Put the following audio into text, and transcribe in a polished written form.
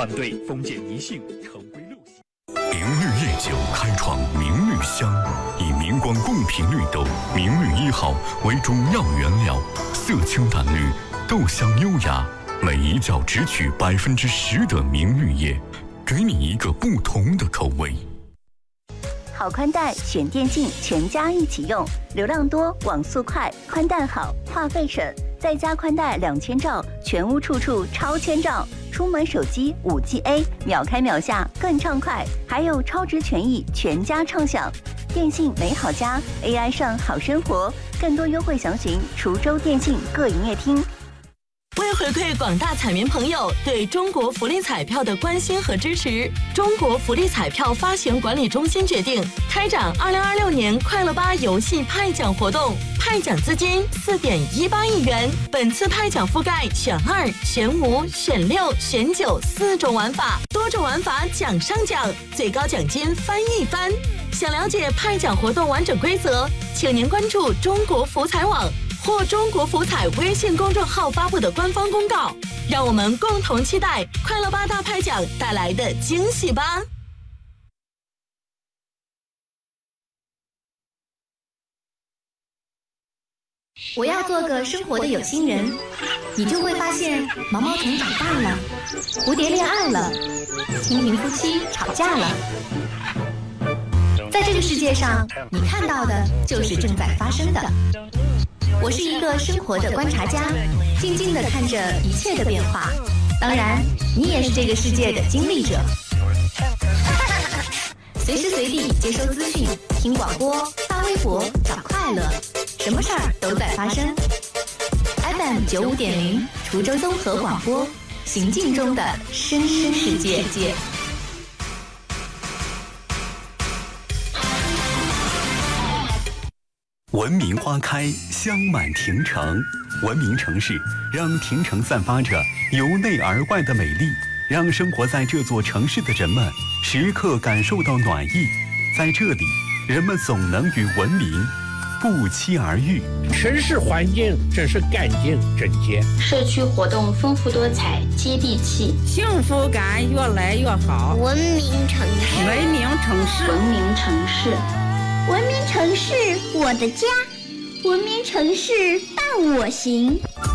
反对封建迷信成为流行。 明绿夜酒开创明绿香，以明光共频绿豆明绿1号为中药原料，色清淡绿，豆香优雅，每一角只取10%的明绿叶，给你一个不同的口味。 好宽带选电信，全家一起用，流量多，网速快，宽带好，话费省，再加宽带2000兆，全屋处处超千兆。出门手机5G A， 秒开秒下更畅快，还有超值权益，全家畅享。电信美好家 ，AI 上好生活，更多优惠详询滁州电信各营业厅。 为回馈广大彩民朋友对中国福利彩票的关心和支持，中国福利彩票发行管理中心决定开展2026年快乐吧游戏派奖活动，派奖资金4.18亿元。本次派奖覆盖选2、选5、选6、选94种玩法，多种玩法奖上奖，最高奖金翻一番。想了解派奖活动完整规则，请您关注中国福彩网或中国福彩微信公众号发布的官方公告，让我们共同期待快乐吧大派奖带来的惊喜吧！ 我要做个生活的有心人，你就会发现毛毛虫长大了，蝴蝶恋爱了，蜻蜓夫妻吵架了。在这个世界上，你看到的就是正在发生的。我是一个生活的观察家，静静地看着一切的变化。当然，你也是这个世界的经历者。随时随地接收资讯，听广播，发微博，找快乐，什么事儿都在发生。FM 95.0，滁州综合广播，行进中的声声世界。 文明花开，香满庭城。文明城市让庭城散发着由内而外的美丽，让生活在这座城市的人们时刻感受到暖意。在这里，人们总能与文明不期而遇。 城市环境真是干净整洁， 社区活动丰富多彩，接地气， 幸福感越来越好。 文明城市， 文明城市， 文明城市， 文明城市，我的家，文明城市伴我行。